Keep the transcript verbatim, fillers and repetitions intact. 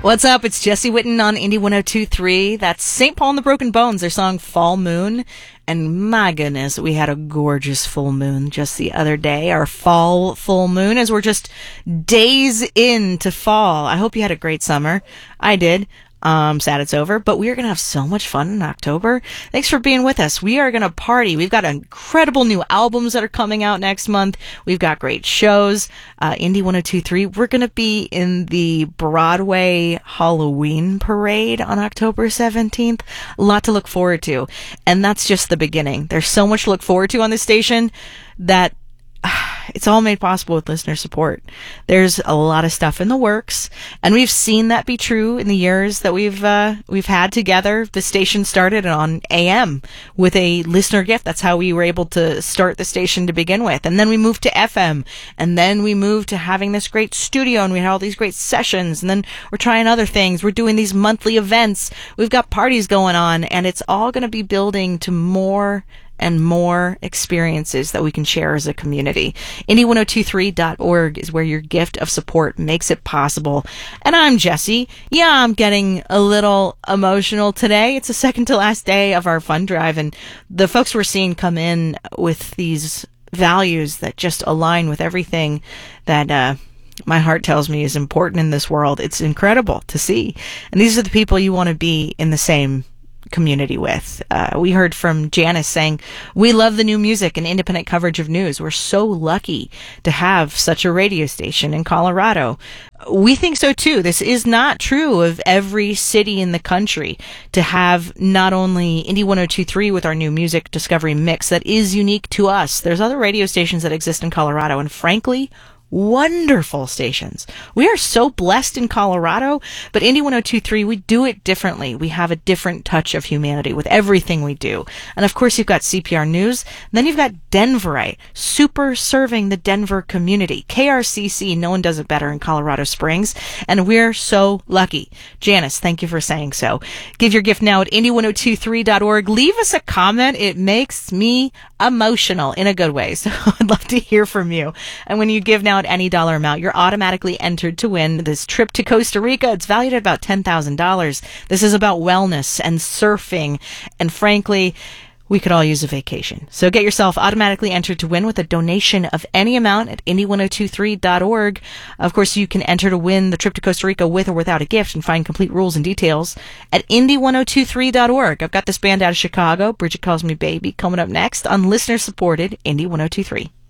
What's up? It's Jesse Witten on Indie one oh two point three. That's Saint Paul and the Broken Bones, their song Fall Moon. And my goodness, we had a gorgeous full moon just the other day. Our fall full moon, as we're just days into fall. I hope you had a great summer. I did. Um, sad it's over, but we are going to have so much fun in October. Thanks for being with us. We are going to party. We've got incredible new albums that are coming out next month. We've got great shows. Uh, Indie one oh two point three. We're going to be in the Broadway Halloween parade on October seventeenth. A lot to look forward to. And that's just the beginning. There's so much to look forward to on this station that it's all made possible with listener support. There's a lot of stuff in the works, and we've seen that be true in the years that we've uh, we've had together. The station started on A M with a listener gift. That's how we were able to start the station to begin with. And then we moved to F M, and then we moved to having this great studio, and we had all these great sessions, and then we're trying other things. We're doing these monthly events. We've got parties going on, and it's all going to be building to more and more experiences that we can share as a community. Indie one oh two point three dot org is where your gift of support makes it possible. And I'm Jesse. Yeah, I'm getting a little emotional today. It's the second to last day of our fund drive, and the folks we're seeing come in with these values that just align with everything that uh my heart tells me is important in this world. It's incredible to see. And these are the people you want to be in the same community with. Uh, we heard from Janice saying, we love the new music and independent coverage of news. We're so lucky to have such a radio station in Colorado. We think so too. This is not true of every city in the country to have not only Indie one oh two point three with our new music discovery mix that is unique to us. There's other radio stations that exist in Colorado, and frankly, wonderful stations. We are so blessed in Colorado, but Indie one oh two point three, we do it differently. We have a different touch of humanity with everything we do. And of course, you've got C P R News, and then you've got Denverite, super serving the Denver community. K R C C, no one does it better in Colorado Springs, and we're so lucky. Janice, thank you for saying so. Give your gift now at indie one oh two point three dot org. Leave us a comment. It makes me emotional in a good way, so I'd love to hear from you. And when you give now at any dollar amount, you're automatically entered to win this trip to Costa Rica. It's valued at about ten thousand dollars. This is about wellness and surfing, and frankly, we could all use a vacation. So get yourself automatically entered to win with a donation of any amount at indie one oh two point three dot org. Of course, you can enter to win the trip to Costa Rica with or without a gift, and find complete rules and details at indie one oh two point three dot org. I've got this band out of Chicago, Bridget Calls Me Baby, coming up next on listener-supported Indie one oh two point three.